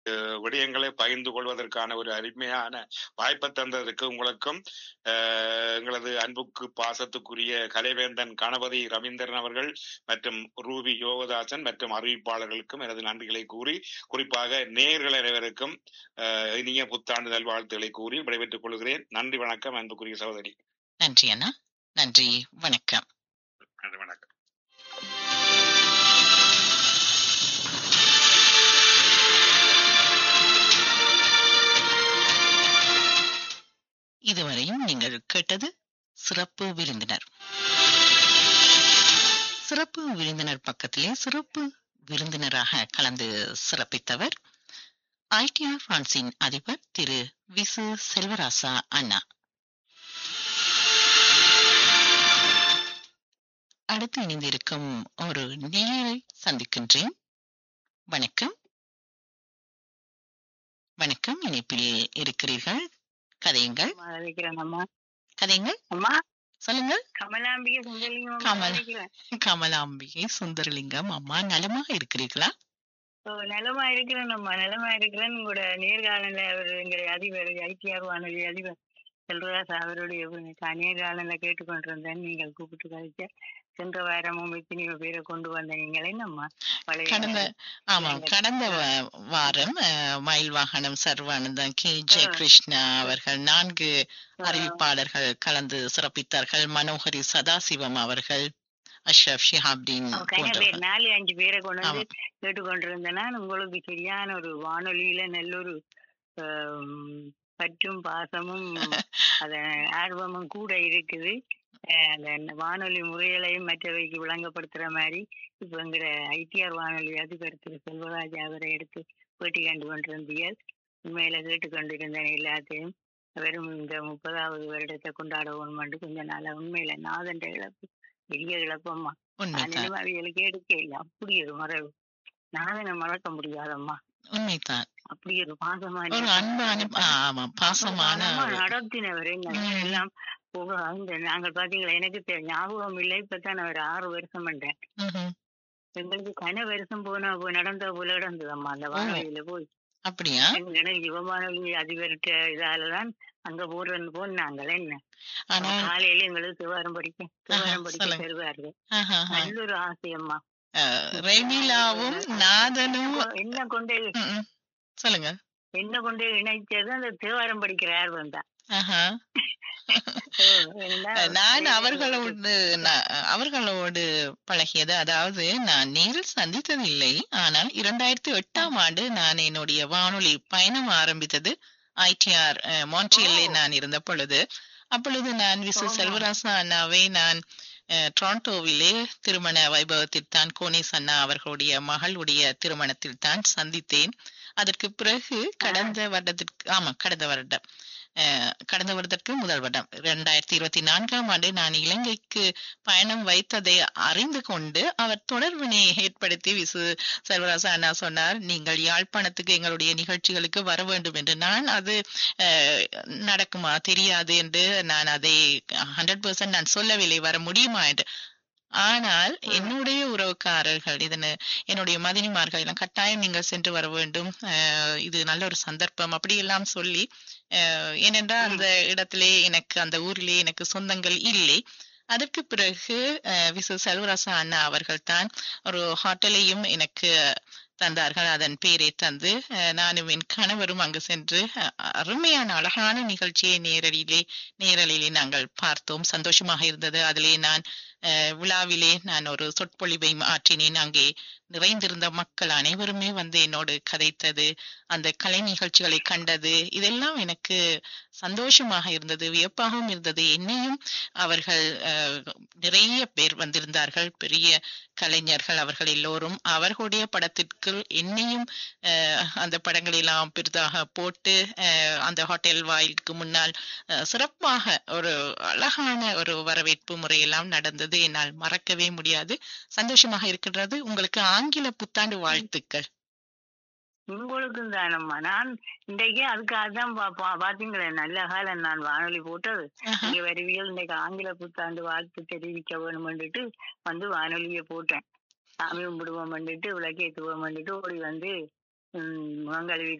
விடயங்களை பகிர்ந்து கொள்வதற்கான ஒரு அருமையான வாய்ப்பை தந்ததற்கு உங்களுக்கும் எங்களது அன்புக்கு பாசத்துக்குரிய கலைவேந்தன் கணபதி ரவீந்திரன் அவர்கள் மற்றும் ரூபி யோகதாசன் மற்றும் அறிவிப்பாளர்களுக்கும் எனது நன்றிகளை கூறி, குறிப்பாக நேயர்கள் அனைவருக்கும் இனிய புத்தாண்டு நல்வாழ்த்துக்களை கூறி விடைபெற்றுக் கொள்கிறேன். நன்றி, வணக்கம் அன்புக்குரிய சகோதரி. நன்றி அண்ணா, நன்றி, வணக்கம். நன்றி, வணக்கம். இதுவரையும் நீங்கள் கேட்டது சிறப்பு விருந்தினர். சிறப்பு விருந்தினர் பக்கத்திலே சிறப்பு விருந்தினராக கலந்து சிறப்பித்தவர் ஐடிஆர் பிரான்சின் அதிபர் திரு விசு செல்வராசா அண்ணா. அடுத்து இணைந்திருக்கும் ஒரு நேயரை சந்திக்கின்றேன். வணக்கம். வணக்கம், இணைப்பில் இருக்கிறீர்கள். கதையுங்கள். கதையுங்கள். அம்மா சொல்லுங்கள். கமலாம்பிகை சுந்தரலிங்கம். கமலாம்பிகை சுந்தரலிங்கம் அம்மா, நலமாக இருக்கிறீர்களா? நலமா இருக்கிறேன் அம்மா, நலமா இருக்கிறேன். உங்களோட நேர்காணல அவர் எங்களுடைய அதிபர் ஐடிஆர் வானொலி அதிபர் செல்வராஜ் அவருடைய நேர்காணல கேட்டுக்கொண்டிருந்தேன். நீங்கள் கூப்பிட்டு கழிச்ச சென்ற வாரமும் எத்தனையோ பேரை கொண்டு வந்த நீங்கள் என்னம்மா கடந்த வாரம் மயில் வாகனம் சர்வானந்தம் கே ஜெய கிருஷ்ணா அவர்கள் 4 அறிவிப்பாளர்கள் கலந்து சிறப்பித்தார்கள். மனோகரி சதாசிவம் அவர்கள், அஷ்ரப் ஷிஹாப்தீன் 4-5 பேரை கொண்டு வந்து கேட்டுக்கொண்டிருந்தேன்னா உங்களுக்கு சரியான ஒரு வானொலியில நல்ல ஒரு பற்றும் பாசமும் அத ஆர்வமும் கூட இருக்குது. அந்த வானொலி முறைகளையும் மற்றவைக்கு விளங்கப்படுத்துற மாதிரி இப்ப எங்கிற ஐடிஆர் வானொலி அதிபர் திரு செல்வராஜ் அவரை எடுத்து பேட்டி கண்டு கொண்டிருந்தீர்கள். உண்மையில கேட்டுக்கொண்டிருந்தேன் எல்லாத்தையும். வெறும் இந்த 30வது வருடத்தை கொண்டாடணும் கொஞ்சம் நாள உண்மையில நாதன்ற இழப்பு பெரிய இழப்பம்மா. அவைகளுக்கு எடுக்க இல்லை, அப்படி ஒரு மரபு நாதனை மறக்க முடியாதம்மா. உண்மைதான். அப்படி ஒரு பாசமான நடத்தினவர் எல்லாம் போக நாங்கள் பாத்தீங்களா, எனக்கு ஞாபகம் இல்லை, இப்பதான் அவர் 6 வருஷம் பண்றேன். எங்களுக்கு கன வருஷம் நடந்த போல நடந்ததம்மா அந்த வானொலியில போய். அப்படியா? யுவவானொலி அதிபர்கிட்ட இதாலதான் அங்க போனாங்கள். என்ன காலையில எங்களுக்கு தேவாரம் படிக்க தருவார்கள். நல்ல ஒரு ஆசையம்மா. என்ன கொண்டே சொல்லுங்க, என்ன கொண்டே இணைச்சது அந்த தேவாரம் படிக்கிற ஆர்வம் தான். நான் அவர்களோடு பழகியது, அதாவது நான் நேரில் சந்தித்தது இல்லை. ஆனால் 2008ஆம் ஆண்டு நான் என்னுடைய வானொலி பயணம் ஆரம்பித்தது ஐடிஆர் மான்ட்ரியல்லே நான் இருந்த பொழுது. அப்பொழுது நான் விசு செல்வராசா அண்ணாவை நான் டொரண்டோவிலே திருமண வைபவத்தில் தான், கோனேஸ் அண்ணா அவர்களுடைய மகளுடைய திருமணத்தில் தான் சந்தித்தேன். அதற்கு பிறகு கடந்த வருடத்திற்கு முதல் வருடம் 2024ஆம் ஆண்டு நான் இலங்கைக்கு பயணம் வைத்ததை அறிந்து கொண்டு அவர் தொடர்பினை ஏற்படுத்தி விசு செல்வராசா அண்ணா சொன்னார், நீங்கள் யாழ்ப்பாணத்துக்கு எங்களுடைய நிகழ்ச்சிகளுக்கு வர வேண்டும் என்று. நான் அது நடக்குமா தெரியாது என்று நான் அதை 100% நான் சொல்லவில்லை, வர முடியுமா என்று. ஆனால் என்னுடைய உறவுக்காரர்கள் என்னுடைய மதினிமார்கள் எல்லாம் கட்டாயம் நீங்கள் சென்று வர வேண்டும், இது நல்ல ஒரு சந்தர்ப்பம் அப்படி எல்லாம் சொல்லி, ஏனென்றால் அந்த இடத்திலே எனக்கு அந்த ஊரிலே எனக்கு சொந்தங்கள் இல்லை. அதற்கு பிறகு விசு செல்வராசா அண்ணா அவர்கள் தான் ஒரு ஹோட்டலையும் எனக்கு தந்தார்கள். அதன் பேரை தந்து நானும் என் கணவரும் அங்கு சென்று அருமையான அழகான நிகழ்ச்சியை நேரலிலே நாங்கள் பார்த்தோம். சந்தோஷமாக இருந்தது. அதிலே நான் விழாவிலே நான் ஒரு சொற்பொழிவை ஆற்றினேன். அங்கே நிறைந்திருந்த மக்கள் அனைவருமே வந்து என்னோடு கதைத்தது, அந்த கலை நிகழ்ச்சிகளை கண்டது, இதெல்லாம் எனக்கு சந்தோஷமாக இருந்தது, வியப்பாகவும் இருந்தது. என்னையும் அவர்கள் நிறைய பேர் வந்திருந்தார்கள், பெரிய கலைஞர்கள் அவர்கள் எல்லோரும். அவர்களுடைய படத்திற்கு என்னையும் அந்த படங்களெல்லாம் பெரிதாக போட்டு அந்த ஹோட்டல் வாயிலுக்கு முன்னால் சிறப்பாக ஒரு அழகான ஒரு வரவேற்பு முறையெல்லாம் நடந்தது. என்னால் மறக்கவே முடியாது. சந்தோஷமாக இருக்கின்றது. உங்களுக்கு ஆங்கில புத்தாண்டு வாழ்த்துக்கள். உங்களுக்கும் தானம்மா. நான் இன்றைக்கு அதுக்காக தான் பாத்தீங்களே, நல்ல காலம் நான் வானொலி போட்டது. இங்க வருவியல் இன்றைக்கு ஆங்கில புத்தாண்டு வாழ்த்து தெரிவிக்க வேணும்னுட்டு வந்து வானொலியை போட்டேன். சாமி கும்பிடுவோம் பண்ணிட்டு விளக்கேற்றுவோம் பண்ணிட்டு ஓடி வந்து முகங்கழுவி